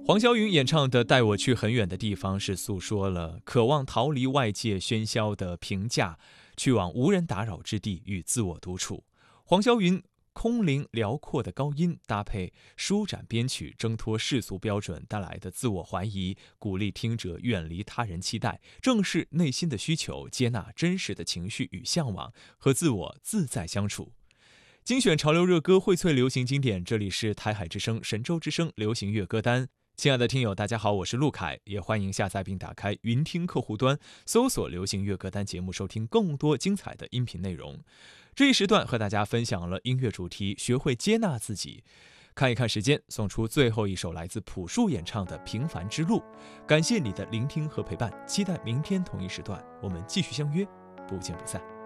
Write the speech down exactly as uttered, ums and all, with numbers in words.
黄霄云演唱的《带我去很远的地方》是诉说了渴望逃离外界喧嚣的评价，去往无人打扰之地与自我独处。黄霄云空灵辽阔的高音搭配舒展编曲，挣脱世俗标准带来的自我怀疑，鼓励听者远离他人期待，正视内心的需求，接纳真实的情绪与向往，和自我自在相处。精选潮流热歌，荟萃流行经典，这里是台海之声、神州之声流行乐歌单。亲爱的听友，大家好，我是陆凯，也欢迎下载并打开云听客户端，搜索流行乐歌单节目，收听更多精彩的音频内容。这一时段和大家分享了音乐主题，学会接纳自己。看一看时间，送出最后一首来自朴树演唱的《平凡之路》。感谢你的聆听和陪伴，期待明天同一时段我们继续相约，不见不散。